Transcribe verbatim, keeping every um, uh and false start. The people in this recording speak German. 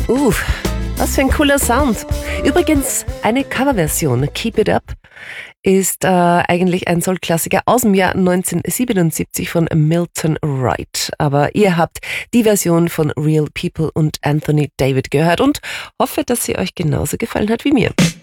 Uh, was für ein cooler Sound. Übrigens, eine Coverversion, Keep It Up, ist äh, eigentlich ein Soul-Klassiker aus dem Jahr neunzehnhundertsiebenundsiebzig von Milton Wright. Aber ihr habt die Version von Real People und Anthony David gehört und hoffe, dass sie euch genauso gefallen hat wie mir.